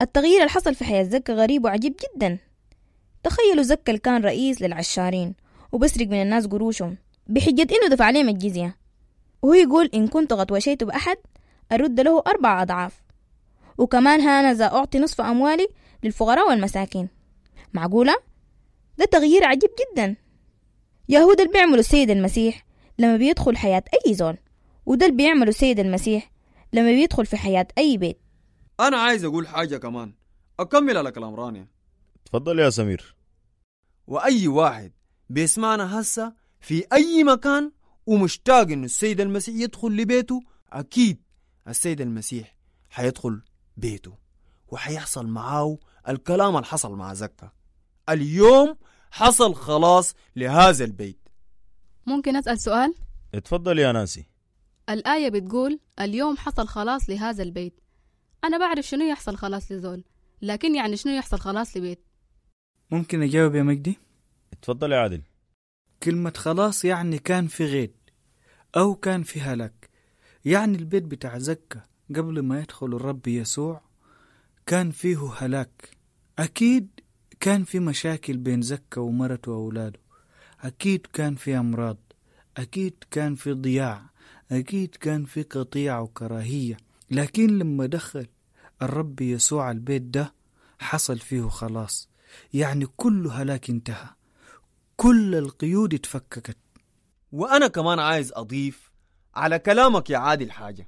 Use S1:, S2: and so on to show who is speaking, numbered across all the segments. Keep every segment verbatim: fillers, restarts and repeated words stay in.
S1: التغيير اللي حصل في حياة زكا غريب وعجيب جدا. تخيلوا زكا اللي كان رئيس للعشارين وبسرق من الناس قروشهم بحجة إنه دفع عليهم الجزية، وهو يقول إن كنت قد وشيت بأحد أرد له أربع أضعاف، وكمان هانذا أعطي نصف أموالي للفقراء والمساكين. معقولة؟ ده تغيير عجيب جدا. يهود اللي بيعملوا السيد المسيح لما بيدخل حياة أي زول، وده اللي بيعملوا السيد المسيح لما بيدخل في حياة أي بيت.
S2: أنا عايز أقول حاجة كمان أكمل على كلام رانيا.
S3: تفضل يا سمير.
S2: وأي واحد بيسمعنا هسا في أي مكان ومشتاق إنه السيد المسيح يدخل لبيته، أكيد السيد المسيح حيدخل بيته وحيحصل معاه الكلام اللي حصل مع زكا. اليوم حصل خلاص لهذا البيت.
S4: ممكن أسأل سؤال؟
S3: اتفضل يا نانسي.
S4: الآية بتقول اليوم حصل خلاص لهذا البيت. أنا بعرف شنو يحصل خلاص لزول، لكن يعني شنو يحصل خلاص لبيت؟
S5: ممكن أجاوب يا مجدي؟
S3: اتفضل يا عادل.
S5: كلمة خلاص يعني كان في غيد أو كان في هلاك. يعني البيت بتاع زكا قبل ما يدخل الرب يسوع كان فيه هلاك. أكيد كان في مشاكل بين زكا ومرته وأولاده، أكيد كان في أمراض، أكيد كان في ضياع، أكيد كان في قطيع وكراهية. لكن لما دخل الرب يسوع البيت ده حصل فيه خلاص، يعني كل هلاك انتهى، كل القيود اتفككت.
S2: وأنا كمان عايز أضيف على كلامك يا عادل حاجة.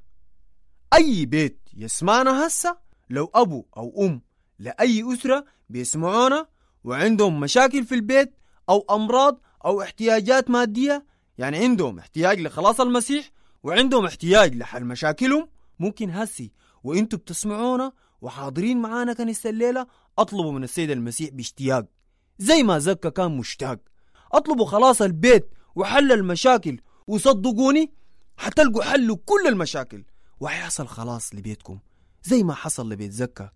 S2: أي بيت يسمعنا هسا، لو أبو أو أم لأي أسرة بيسمعونا وعندهم مشاكل في البيت أو أمراض أو احتياجات مادية، يعني عندهم احتياج لخلاص المسيح وعندهم احتياج لحل مشاكلهم، ممكن هسي وإنتوا بتسمعونا وحاضرين معانا كنيسة الليلة أطلبوا من السيد المسيح باشتياق زي ما زكا كان مشتاق. أطلبوا خلاص البيت وحل المشاكل، وصدقوني حتلقوا حلوا كل المشاكل وحيحصل خلاص لبيتكم زي ما حصل لبيت زكا.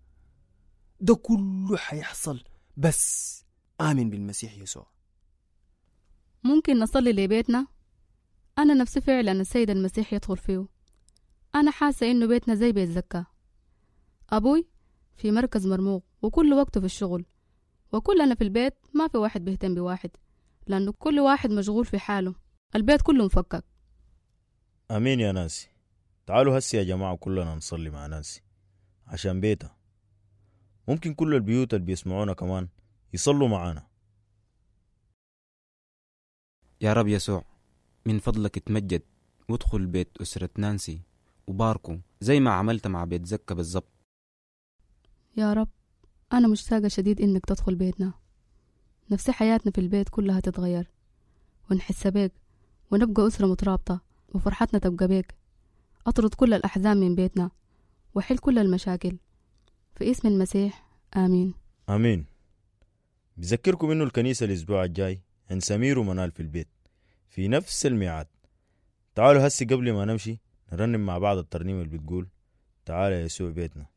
S2: ده كله حيحصل بس آمن بالمسيح يسوع.
S4: ممكن نصلي لبيتنا؟ أنا نفسي فعلا السيد المسيح يدخل فيه. أنا حاسة إنه بيتنا زي بيت زكا. أبوي في مركز مرموق وكل وقته في الشغل، وكلنا في البيت ما في واحد بيهتم بواحد، لأنه كل واحد مشغول في حاله، البيت كله مفكك.
S3: أمين يا نانسي. تعالوا هسي يا جماعة كلنا نصلي مع نانسي عشان بيتها. ممكن كل البيوت اللي بيسمعونا كمان يصلوا معانا.
S6: يا رب يسوع، من فضلك اتمجد وادخل بيت أسرة نانسي وباركوا زي ما عملت مع بيت زكا بالضبط.
S4: يا رب أنا مشتاقة شديد إنك تدخل بيتنا، نفسي حياتنا في البيت كلها تتغير ونحس بيك ونبقى أسرة مترابطة وفرحتنا تبقى بيك. أطرد كل الأحزان من بيتنا وحل كل المشاكل في اسم المسيح، آمين.
S3: آمين. بذكركم إنه الكنيسة الأسبوع الجاي عند سمير ومنال في البيت في نفس الميعاد. تعالوا هسي قبل ما نمشي نرنم مع بعض الترنيمة اللي بتقول تعال يا يسوع بيتنا.